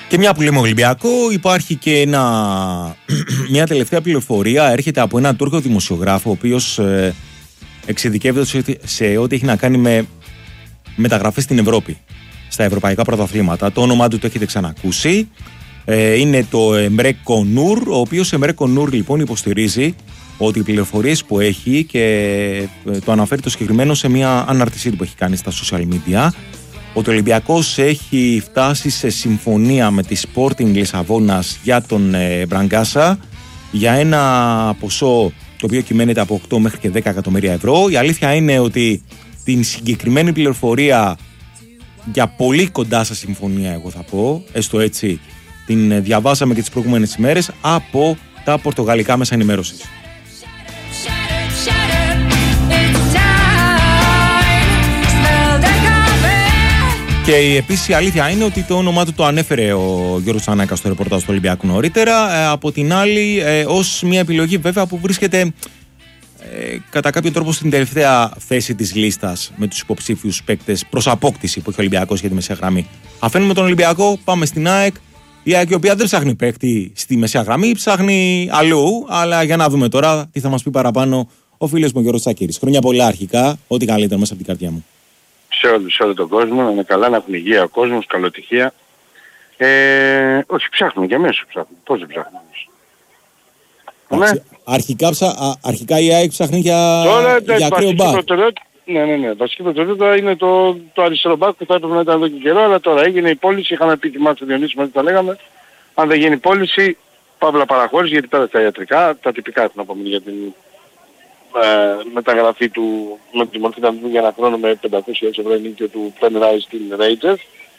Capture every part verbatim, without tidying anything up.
Και μια που λέμε Ολυμπιακό, υπάρχει και ένα, μια τελευταία πληροφορία, έρχεται από έναν Τούρκο δημοσιογράφο, ο οποίος ε, εξειδικεύεται σε, σε ό,τι έχει να κάνει με μεταγραφές στην Ευρώπη, στα ευρωπαϊκά πρωταθλήματα. Το όνομά του το έχετε ξανακούσει. Ε, είναι το Emre Konur, ο οποίος Emre Konur λοιπόν υποστηρίζει ότι οι πληροφορίες που έχει, και ε, το αναφέρει το συγκεκριμένο σε μια αναρτησή του που έχει κάνει στα social media, ότι ο Ολυμπιακός έχει φτάσει σε συμφωνία με τη Sporting Λισαβόνας για τον ε, Μπραγκάσα για ένα ποσό το οποίο κυμαίνεται από οκτώ μέχρι και δέκα εκατομμύρια ευρώ. Η αλήθεια είναι ότι την συγκεκριμένη πληροφορία, για πολύ κοντά σε συμφωνία εγώ θα πω, έστω έτσι, την διαβάσαμε και τις προηγούμενες ημέρες από τα πορτογαλικά μέσα ενημέρωσης. Και επίσης η αλήθεια είναι ότι το όνομά του το ανέφερε ο Γιώργος Τσανάκας στο ρεπορτάζ του Ολυμπιακού νωρίτερα. Ε, από την άλλη, ε, ως μια επιλογή βέβαια που βρίσκεται ε, κατά κάποιο τρόπο στην τελευταία θέση της λίστας με τους υποψήφιους παίκτες προς απόκτηση που έχει ο Ολυμπιακός για τη μεσαία γραμμή. Αφήνουμε τον Ολυμπιακό, πάμε στην ΑΕΚ. Η ΑΕΚ η οποία δεν ψάχνει παίκτη στη μεσαία γραμμή, ψάχνει αλλού. Αλλά για να δούμε τώρα τι θα μας πει παραπάνω ο φίλος μου ο Γιώργος Τσακίρης. Χρόνια πολλά αρχικά, ό,τι καλύτερο μέσα από την καρδιά μου. Σε όλους, σε όλο τον κόσμο, να είναι καλά, να έχουν υγεία ο κόσμος, καλοτυχία. Ε, όχι, ψάχνουμε και εμείς ψάχνουμε. Πώς δεν ψάχνουμε εμείς. Ναι. Αρχικά, ψα, α, αρχικά η ΑΕΚ ψάχνει για, τώρα, για ακραίο μπακ. Ναι, ναι, ναι. Βασική προτεραιότητα είναι το, το αριστερό μπακ που θα έπρεπε να ήταν εδώ και καιρό, αλλά τώρα έγινε η πώληση, είχαμε πει τη μάτια Διονύση μαζί τα λέγαμε. Αν δεν γίνει πώληση, παύλα παραχώρηση, γιατί πέρα τα ιατρικά, τα τυπικά έχουν απομείνει για την ε, μεταγραφή του, με τη μορφή του για ένα χρόνο με πεντακόσιες χιλιάδες ευρώ ενίκιο του Penrise στην Rangers.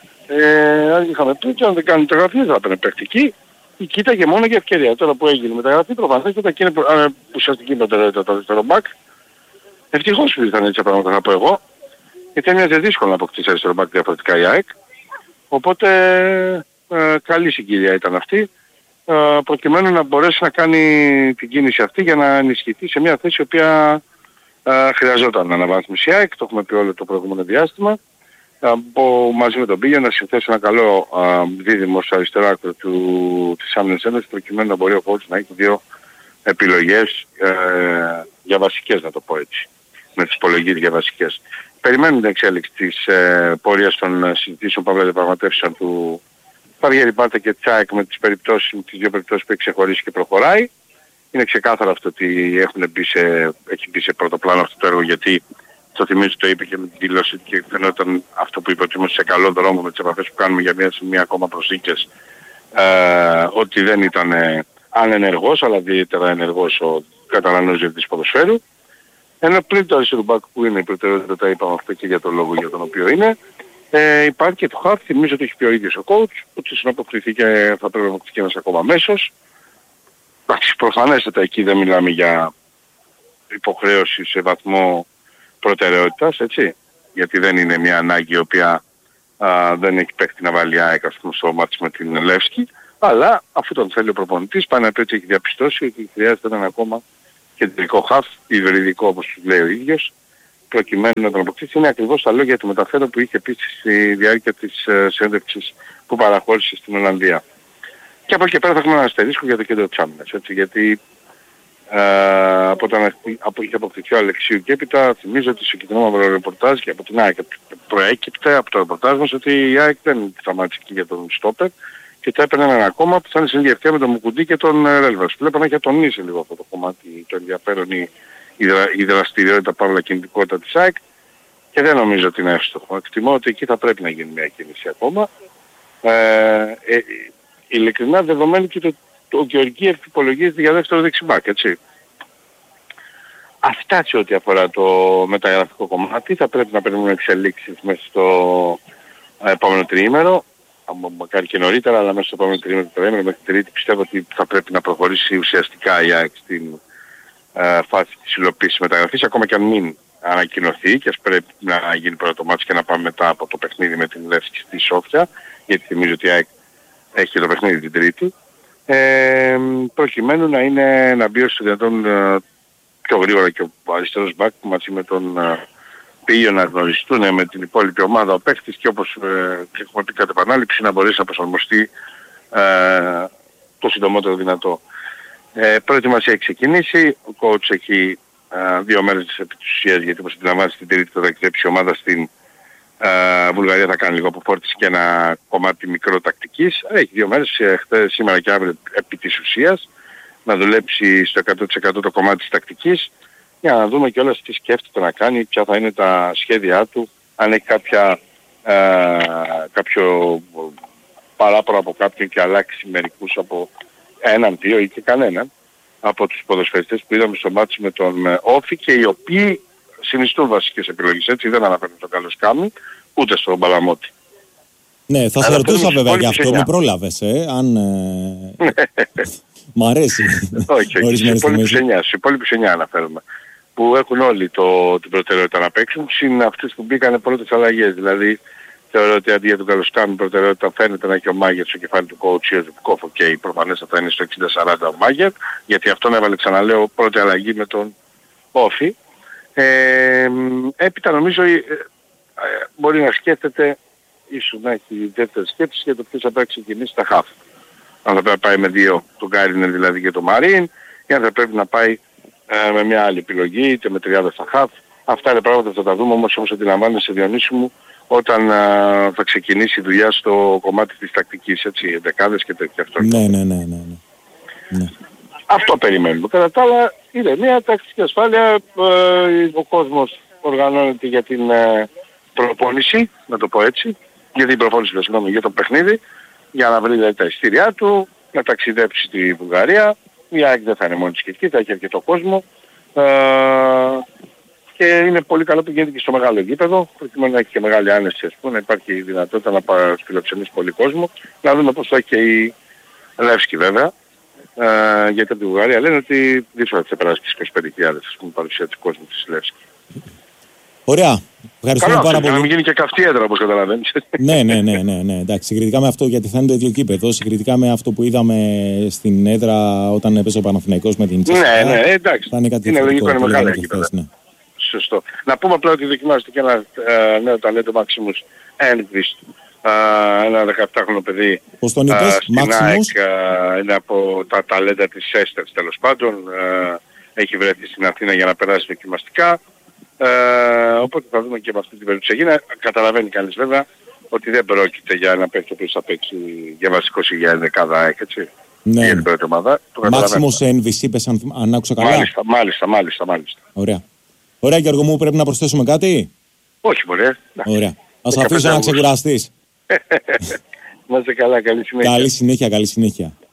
Ε, είχαμε πει ότι αν δεν κάνει μεταγραφή δεν θα έπαιρνε παιχτική. Κοίταγε μόνο για ευκαιρία. Τώρα που έγινε η μεταγραφή προφανώς ήταν και είναι ε, ουσιαστική προτεραιότητα το αριστερό μπακ. Ευτυχώς που ήρθαν έτσι τα πράγματα θα πω εγώ. Γιατί έμοιαζε δύσκολο να αποκτήσει αριστερό μπακ διαφορετικά η ΑΕΚ. Οπότε ε, καλή συγκυρία ήταν αυτή. Ε, προκειμένου να μπορέσει να κάνει την κίνηση αυτή για να ενισχυθεί σε μια θέση η οποία ε, χρειαζόταν αναβάθμιση η ΑΕΚ. Το έχουμε πει όλο το προηγούμενο διάστημα. Από, μαζί με τον Πίγιο να συνθέσει ένα καλό α, δίδυμο στο αριστερό άκρο του, της άμυνας ένωσης, προκειμένου να μπορεί ο coach να έχει δύο επιλογές ε, για βασικές, να το πω έτσι, με τις υπολογίες για βασικές. Περιμένουμε την εξέλιξη της ε, πορείας των συζητήσεων παύλα διαπραγματεύσεων του Βαργέρη Μπάρτα και Τσάικ με τις περιπτώσεις, με τις δύο περιπτώσεις που έχει ξεχωρίσει και προχωράει. Είναι ξεκάθαρο αυτό ότι έχουν μπει σε, έχει μπει σε πρώτο πλάνο αυτό το έργο, γιατί το θυμίζω, το είπε και με την δήλωση και φαινόταν αυτό που είπε ότι είμαστε σε καλό δρόμο με τις επαφές που κάνουμε για μια σημεία ακόμα προσθήκες, ε, ότι δεν ήταν ε, ανενεργός αλλά ιδιαίτερα ενεργός ο Καταλανός διευθυντής ποδοσφαίρου. Ενώ πριν το αριστερό μπακ που είναι η προτεραιότητα, τα είπαμε αυτό και για τον λόγο για τον οποίο είναι, ε, υπάρχει και το χάρτη, θυμίζω ότι έχει πει ο ίδιος ο coach, ότι να αποκτηθεί και θα πρέπει να αποκτηθεί ένας ακόμα αμέσως. Εντάξει, προφανέστατα εκεί δεν μιλάμε για υποχρέωση σε βαθμό προτεραιότητας, έτσι, γιατί δεν είναι μια ανάγκη η οποία α, δεν έχει παίχτη να βάλει ΑΕΚ στο μάτς με την Λεύσκη, αλλά αφού τον θέλει ο προπονητής πάει να πει ότι έχει διαπιστώσει ότι χρειάζεται έναν ακόμα κεντρικό χαφ, υβριδικό όπως του λέει ο ίδιος, προκειμένου να τον αποκτήσει. Είναι ακριβώς τα λόγια του μεταφέρω που είχε πει στη διάρκεια της uh, συνέντευξης που παραχώρησε στην Ολλανδία. Και από εκεί πέρα θα έχουμε ένα αστερίσκο για το κέντρο της άμυνας, έτσι, γιατί Uh, από όταν είχε αποκτηθεί ο Αλεξίου και έπειτα θυμίζω ότι στο κοινό μαύρο ρεπορτάζ και από την ΑΕΚ προέκυπτε από το ρεπορτάζ μας ότι η ΑΕΚ δεν σταμάτησε εκεί για τον Στόπερ και θα έπαιρνε έναν ακόμα που θα είναι στην ευκαιρία με τον Μουκουντή και τον Ρέλβας. Βλέπω να έχει τονίσει λίγο αυτό το κομμάτι, το ενδιαφέρον, η, η, δρα, η δραστηριότητα παρόλα κινητικότητα της ΑΕΚ και δεν νομίζω ότι είναι εύστοχο. Εκτιμώ ότι εκεί θα πρέπει να γίνει μια κίνηση ακόμα. Ε, ε, ειλικρινά δεδομένου και το ο Γεωργίευ υπολογίζεται για δεύτερο δεξιμπάκ, έτσι. Αυτά σε ό,τι αφορά το μεταγραφικό κομμάτι. Θα πρέπει να περιμένουμε εξελίξεις μέσα στο επόμενο τριήμερο. Μακάρι και νωρίτερα, αλλά μέσα στο επόμενο τριήμερο του τριήμερο μέχρι την Τρίτη πιστεύω ότι θα πρέπει να προχωρήσει ουσιαστικά η ΑΕΚ στην ε, φάση της υλοποίησης μεταγραφής, ακόμα και αν μην ανακοινωθεί και ας πρέπει να γίνει πρώτο μάτς και να πάμε μετά από το παιχνίδι με την Λεύσκη στη Σόφια, γιατί θυμίζω ότι η ΑΕΚ έχει το παιχνίδι την Τρίτη. Ε, προκειμένου να είναι να μπει όσο δυνατόν ε, πιο γρήγορα και ο αριστερός μπακ μαζί με τον ε, Πίγιο να γνωριστούν με την υπόλοιπη ομάδα ο παίκτης και όπως ε, έχουμε πει κατά επανάληψη να μπορέσει να προσαρμοστεί ε, το συντομότερο δυνατό. Ε, προετοιμασία έχει ξεκινήσει, ο coach έχει ε, δύο μέρες επί της ουσίας, γιατί όπως αντιλαμβάνεστε την Τρίτη θα ταξιδέψει η ομάδα στην ε, Βουλγαρία, θα κάνει λίγο αποφόρτιση και ένα κομμάτι μικρό τακτικής. Έχει δύο μέρες, ε, χθες, σήμερα και αύριο επί της ουσίας, να δουλέψει στο εκατό τοις εκατό το κομμάτι της τακτικής, για να δούμε κιόλας τι σκέφτεται να κάνει, ποια θα είναι τα σχέδιά του, αν έχει κάποια, ε, κάποιο παράπονα από κάποιον και αλλάξει μερικούς από έναν, δύο ή και κανέναν από τους ποδοσφαιριστές που είδαμε στο μάτσι με τον Όφη και οι οποίοι συνιστούν βασικές επιλογές, έτσι, δεν αναφέρουν τον Καλοσκάμι ούτε στον Παλαμότη. Ναι, θα σε ρωτούσα βέβαια γι' αυτό, με πρόλαβες, ε, αν... Ε... Μ' αρέσει. Όχι, όχι, στους υπόλοιπους εννιά, στους υπόλοιπους εννιά αναφέρομαι, που έχουν όλοι το, την προτεραιότητα να παίξουν, συν αυτές που μπήκανε πρώτες αλλαγές, δηλαδή θεωρώ ότι αντί για τον Καλοσκάμι προτεραιότητα φαίνεται να έχει ο Μάγερ στο κεφάλι του coach Ιωζεπικόφ, και προφανές θα είναι στο εξήντα σαράντα ο Μάγερ, γιατί αυτόν έβαλε, ξαναλέω, πρώτη αλλαγή με τον Όφη. Ε, έπειτα νομίζω ε, ε, μπορεί να σκέφτεται, ίσως να έχει δεύτερη σκέψη για το ποιος θα πρέπει να ξεκινήσει τα χαφ. Αν θα πρέπει να πάει με δύο, τον Γκάρινερ δηλαδή και τον Μαρίν, ή αν θα πρέπει να πάει ε, με μια άλλη επιλογή, είτε με τριάδα στα χαφ. Αυτά είναι πράγματα που θα τα δούμε, όμως όπως αντιλαμβάνεσαι, Διονύση μου, όταν uh, θα ξεκινήσει η δουλειά στο κομμάτι της τακτικής, έτσι, εντεκάδες και τέτοια αυτό. Ναι, ναι, ναι, ναι, ναι. Αυτό περιμένουμε. Κατά τα άλλα, είναι μια τακτική ασφάλεια, ε, ο κόσμος οργανώνεται για την ε, προπόνηση, να το πω έτσι, για την προπόνηση, συγγνώμη, για το παιχνίδι, για να βρει δηλαδή, τα εισιτήριά του, να ταξιδέψει στη Βουλγαρία. Η ΑΕΚ δεν θα είναι μόνη της και εκεί, θα έχει αρκετό κόσμο. Ε, και είναι πολύ καλό που γίνεται και στο μεγάλο γήπεδο, προκειμένου να έχει και μεγάλη άνεση, ας πούμε, να υπάρχει δυνατότητα να φιλοξενήσει πολύ κόσμο. Να δούμε πώς θα έχει και η Λεύσκη βέβαια, ε, γιατί από τη Βουλγαρία λένε ότι δύσκολα θα ξεπεράσει τις είκοσι πέντε χιλιάδες, ας πούμε, παρουσία του κόσμου της Λεύσκη. Ωραία. Ευχαριστούμε Καλά, πάρα πολύ. Να μην γίνει και καυτή έδρα, όπως καταλαβαίνεις. ναι, ναι, ναι, ναι, ναι. Εντάξει, συγκριτικά με αυτό, γιατί θα είναι το ίδιο κήπεδο, συγκριτικά με αυτό που είδαμε στην έδρα όταν έπαιζε ο Παναθηναϊκός με την Τσέσσερα. Ναι, ναι, εντάξει. Θα είναι κάτι είναι λογικό, είναι μεγάλα κήπεδα. Ναι. Σωστό. Να πούμε απλά ότι δοκιμάζεται και ένα ε, νέο ταλέντο Μάξιμους Ένγκβιστ, ένα δεκαεπτάχρονο παιδί. Πώς τον είπες, Μάξιμους? Είναι από τα ταλέντα της Έστερς τέλος πάντων. Ε, έχει βρεθεί στην Αθήνα για να περάσει δοκιμαστικά. Ε, οπότε θα δούμε και με αυτή την περίπτωση έγινε. Καταλαβαίνει κανείς βέβαια ότι δεν πρόκειται για ένα παίκτη που θα παίξει για βασικός ή για δεκάδα, έτσι. Ναι. Για την πρώτη ομάδα. Μάξιμος Ένγκβιστ είπες, αν, αν άκουσα καλά. Μάλιστα, μάλιστα, μάλιστα, μάλιστα. Ωραία. Ωραία, Γιώργο μου, πρέπει να προσθέσουμε κάτι? Όχι, μωρέ. Ωραία. Ας αφήσω να ξεκουραστείς. Να είστε καλά, καλή συνέχεια. Καλή συνέχεια, καλή συνέχεια.